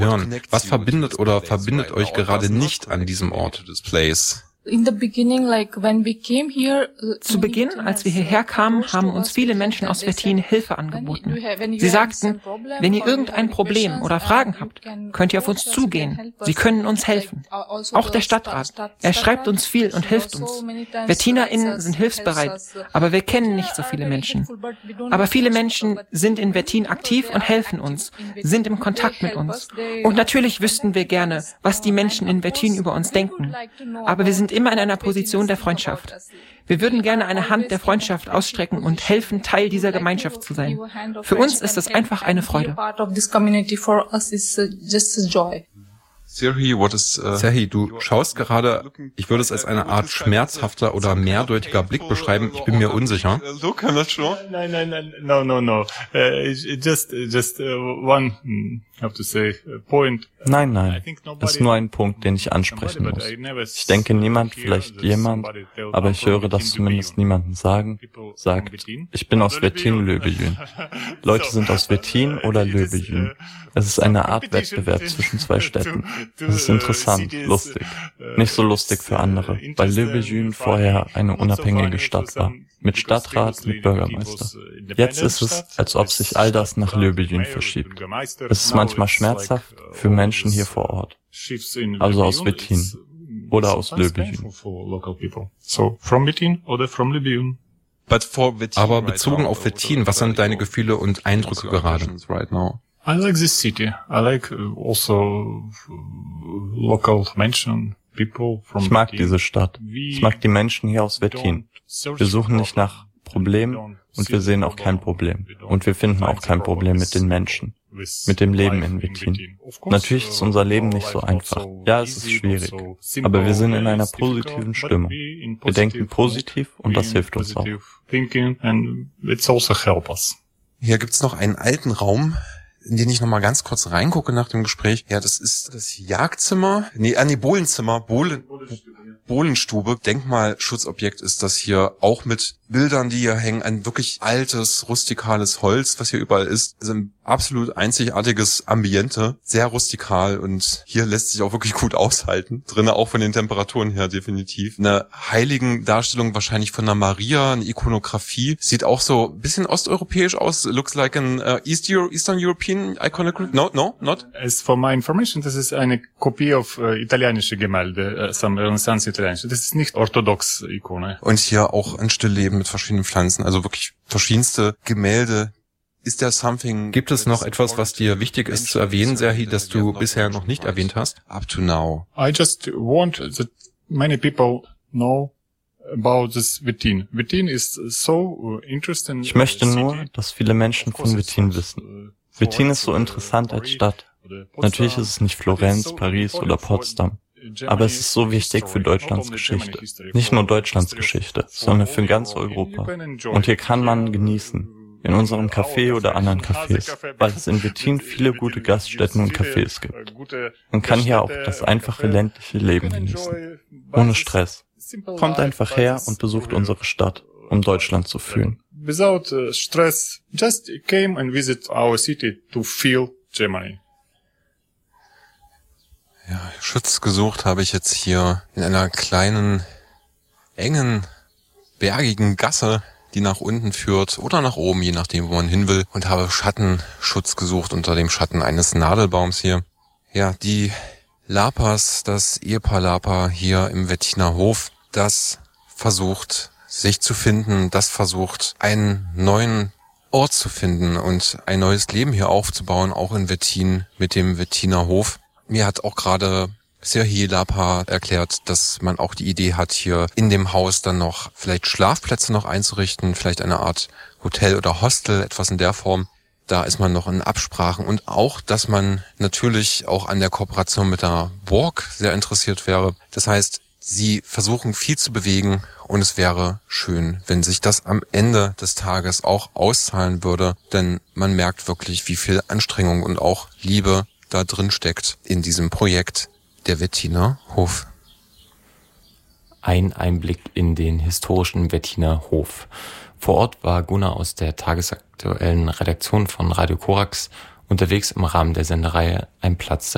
hören. Was verbindet oder verbindet euch gerade nicht an diesem Ort? Zu Beginn, als wir hierher kamen, haben uns viele Menschen aus Wettin Hilfe angeboten. Sie sagten, wenn ihr irgendein Problem oder Fragen habt, könnt ihr auf uns zugehen. Sie können uns helfen. Auch der Stadtrat. Er schreibt uns viel und hilft uns. WettinerInnen sind hilfsbereit, aber wir kennen nicht so viele Menschen. Aber viele Menschen sind in Wettin aktiv und helfen uns, sind im Kontakt mit uns. Und natürlich wüssten wir gerne, was die Menschen in Wettin über uns denken. Aber wir sind immer in einer Position der Freundschaft. Wir würden gerne eine Hand der Freundschaft ausstrecken und helfen, Teil dieser Gemeinschaft zu sein. Für uns ist es einfach eine Freude. Serhii, du schaust gerade, ich würde es als eine Art schmerzhafter oder mehrdeutiger Blick beschreiben, ich bin mir unsicher. No. Just one, have to say, point. Nein, es ist nur ein Punkt, den ich ansprechen muss. Ich denke, niemand, vielleicht jemand, aber ich höre das zumindest niemanden sagt, ich bin aus Wettin-Löbejün. Leute sind aus Wettin oder Löbejün. Es ist eine Art Wettbewerb zwischen zwei Städten. Es ist interessant, lustig. Nicht so lustig für andere, weil Löbejün vorher eine unabhängige Stadt war. Mit Stadtrat, mit Bürgermeister. Jetzt ist es, als ob sich all das nach Löbejün verschiebt. Es ist manchmal schmerzhaft für Menschen hier vor Ort. Also aus Wettin oder aus Löbejün. Aber bezogen auf Wettin, was sind deine Gefühle und Eindrücke gerade? I like this city. I like also local Menschen, people from Ich mag diese Stadt. Ich mag die Menschen hier aus Wettin. Wir suchen nicht nach Problemen und wir sehen auch kein Problem. Und wir finden auch kein Problem mit den Menschen, mit dem Leben in Wettin. Natürlich ist unser Leben nicht so einfach. Ja, es ist schwierig. Aber wir sind in einer positiven Stimmung. Wir denken positiv und das hilft uns auch. Hier gibt's noch einen alten Raum, in den ich noch mal ganz kurz reingucke nach dem Gespräch. Ja, das ist das Jagdzimmer. Bohlenzimmer. Bohlenstube. Denkmalschutzobjekt ist das hier, auch mit Bildern, die hier hängen. Ein wirklich altes, rustikales Holz, was hier überall ist. Also ein absolut einzigartiges Ambiente. Sehr rustikal und hier lässt sich auch wirklich gut aushalten. Drinnen auch von den Temperaturen her definitiv. Eine Heiligendarstellung wahrscheinlich von einer Maria, eine Ikonografie. Sieht auch so ein bisschen osteuropäisch aus. Looks like an Eastern European iconography. No, not. As for my information, das ist eine Kopie auf italienische Gemälde, some Renaissance italienische. Das ist nicht orthodox Ikone. Und hier auch ein Stillleben mit verschiedenen Pflanzen, also wirklich verschiedenste Gemälde. Gibt es noch etwas, was dir wichtig ist zu erwähnen, Serhii, das du bisher noch nicht erwähnt hast? Up to now. I just want that many people know about this Wettin. Wettin is so interesting. Ich möchte nur, dass viele Menschen von Wettin wissen. Wettin ist so interessant als Stadt. Natürlich ist es nicht Florenz, Paris oder Potsdam. Aber es ist so wichtig für Deutschlands Geschichte. Nicht nur Deutschlands Geschichte, sondern für ganz Europa. Und hier kann man genießen. In unserem Café oder anderen Cafés, weil es in Wettin viele gute Gaststätten und Cafés gibt. Man kann hier auch das einfache ländliche Leben genießen. Ohne Stress. Kommt einfach her und besucht unsere Stadt, um Deutschland zu fühlen. Without stress, just came and visit our city to feel Germany. Ja, Schutz gesucht habe ich jetzt hier in einer kleinen, engen, bergigen Gasse, die nach unten führt oder nach oben, je nachdem, wo man hin will, und habe Schattenschutz gesucht unter dem Schatten eines Nadelbaums hier. Ja, die Lapas, das Ehepaar Lapa hier im Wettiner Hof, das versucht, sich zu finden, das versucht, einen neuen Ort zu finden und ein neues Leben hier aufzubauen, auch in Wettin mit dem Wettiner Hof. Mir hat auch gerade Serhii Lapa erklärt, dass man auch die Idee hat, hier in dem Haus dann noch vielleicht Schlafplätze noch einzurichten, vielleicht eine Art Hotel oder Hostel, etwas in der Form. Da ist man noch in Absprachen und auch, dass man natürlich auch an der Kooperation mit der Burg sehr interessiert wäre. Das heißt, sie versuchen viel zu bewegen und es wäre schön, wenn sich das am Ende des Tages auch auszahlen würde, denn man merkt wirklich, wie viel Anstrengung und auch Liebe da drin steckt in diesem Projekt, der Wettiner Hof. Ein Einblick in den historischen Wettiner Hof. Vor Ort war Gunnar aus der tagesaktuellen Redaktion von Radio Korax unterwegs im Rahmen der Sendereihe Ein Platz der